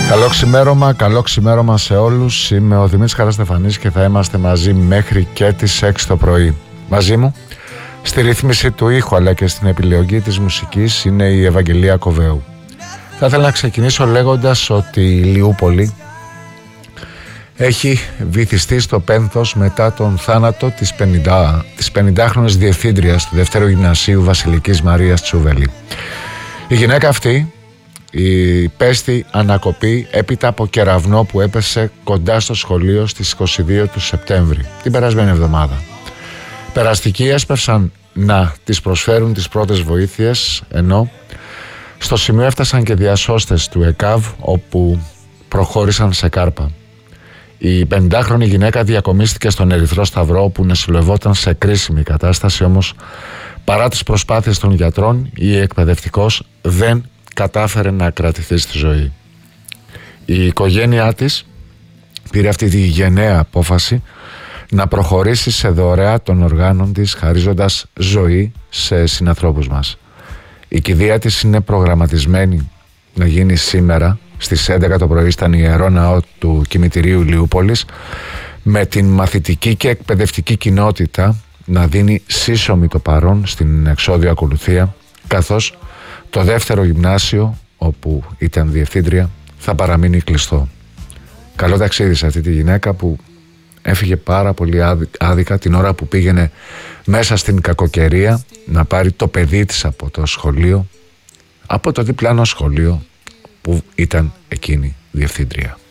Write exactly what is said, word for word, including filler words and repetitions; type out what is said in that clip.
Καλό ξημέρωμα, καλό ξημέρωμα σε όλους. Είμαι ο Δημήτρης Καραστεφανής και θα είμαστε μαζί μέχρι και τις έξι το πρωί. Μαζί μου, στη ρύθμιση του ήχου αλλά και στην επιλογή της μουσικής, είναι η Ευαγγελία Κοβέου. Θα ήθελα να ξεκινήσω λέγοντας ότι η Λιούπολη έχει βυθιστεί στο πένθος μετά τον θάνατο της, πενήντα, της πενηντάχρονης διευθύντριας του Δευτέρου Γυμνασίου Βασιλικής Μαρίας Τσούβελη. Η γυναίκα αυτή υπέστη ανακοπή έπειτα από κεραυνό που έπεσε κοντά στο σχολείο στις είκοσι δύο του Σεπτέμβρη, την περασμένη εβδομάδα. Περαστικοί έσπευσαν να τις προσφέρουν τις πρώτες βοήθειες, ενώ στο σημείο έφτασαν και διασώστες του ΕΚΑΒ, όπου προχώρησαν σε κάρπα. Η πενηντάχρονη γυναίκα διακομίστηκε στον Ερυθρό Σταυρό, όπου νεσιλευόταν σε κρίσιμη κατάσταση, όμως παρά τις προσπάθειες των γιατρών η εκπαιδευτικός δεν κατάφερε να κρατηθεί στη ζωή. Η οικογένειά της πήρε αυτή τη γενναία απόφαση να προχωρήσει σε δωρεά των οργάνων της, χαρίζοντας ζωή σε συνανθρώπους μας. Η κηδεία της είναι προγραμματισμένη να γίνει σήμερα στις έντεκα το πρωί στον Ιερό Ναό του Κημητηρίου Λιούπολης, με την μαθητική και εκπαιδευτική κοινότητα να δίνει σύσσωμη το παρόν στην εξώδιο ακολουθία, καθώς το δεύτερο γυμνάσιο, όπου ήταν διευθύντρια, θα παραμείνει κλειστό. Καλό ταξίδι σε αυτή τη γυναίκα που έφυγε πάρα πολύ άδικα την ώρα που πήγαινε μέσα στην κακοκαιρία να πάρει το παιδί της από το σχολείο, από το διπλάνο σχολείο που ήταν εκείνη διευθύντρια.